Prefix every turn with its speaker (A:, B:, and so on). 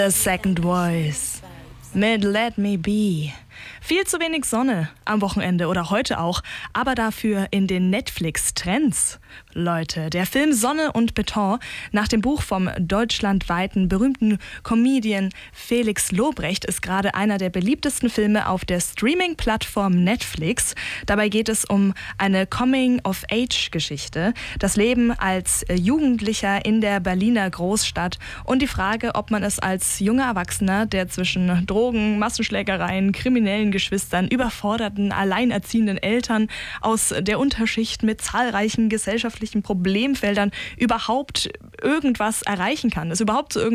A: The Second Voice mit Let Me Be. Viel zu wenig Sonne am Wochenende oder heute auch, aber dafür in den Netflix-Trends. Leute, der Film Sonne und Beton nach dem Buch vom deutschlandweiten berühmten Comedian Felix Lobrecht ist gerade einer der beliebtesten Filme auf der Streaming-Plattform Netflix. Dabei geht es um eine Coming-of-Age-Geschichte, das Leben als Jugendlicher in der Berliner Großstadt und die Frage, ob man es als junger Erwachsener, der zwischen Drogen, Massenschlägereien, kriminellen Geschwistern, überforderten, alleinerziehenden Eltern aus der Unterschicht mit zahlreichen gesellschaftlichen Problemfeldern überhaupt irgendwas erreichen kann, es überhaupt zu